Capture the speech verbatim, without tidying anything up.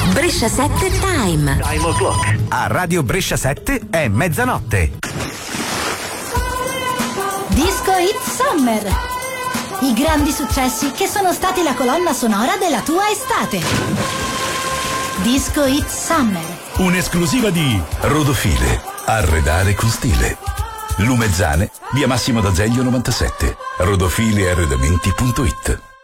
Brescia sette Time. Time o'clock. A Radio Brescia sette è mezzanotte. Disco Hit Summer. I grandi successi che sono stati la colonna sonora della tua estate. Disco Hit Summer. Un'esclusiva di Rodofile. Arredare con stile. Lumezzane, via Massimo d'Azeglio novantasette. rodofile arredamenti punto it.